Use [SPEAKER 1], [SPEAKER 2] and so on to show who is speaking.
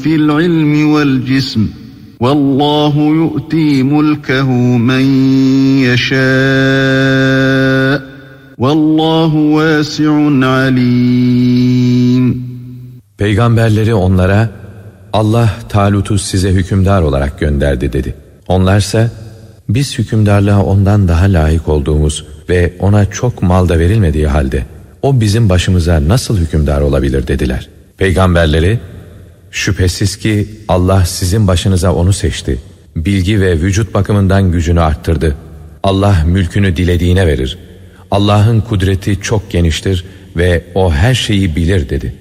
[SPEAKER 1] فِي الْعِلْمِ وَالْجِسْمِ وَاللّٰهُ يُؤْتِي مُلْكَهُ مَنْ يَشَاءُ وَاللّٰهُ وَاسِعٌ عَلِيمٌ.
[SPEAKER 2] Peygamberleri onlara, Allah Talut'u size hükümdar olarak gönderdi dedi. Onlarsa, biz hükümdarlığa ondan daha layık olduğumuz ve ona çok mal da verilmediği halde, o bizim başımıza nasıl hükümdar olabilir dediler. Peygamberleri, şüphesiz ki Allah sizin başınıza onu seçti. Bilgi ve vücut bakımından gücünü arttırdı. Allah mülkünü dilediğine verir. Allah'ın kudreti çok geniştir ve o her şeyi bilir dedi.